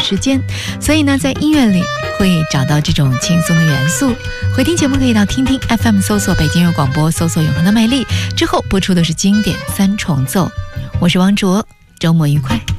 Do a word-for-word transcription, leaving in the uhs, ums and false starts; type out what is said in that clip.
时间，所以呢在音乐里会找到这种轻松的元素。回听节目可以到听听 F M 搜索北京音乐广播，搜索永恒的魅力，之后播出的是经典三重奏。我是王卓，周末愉快。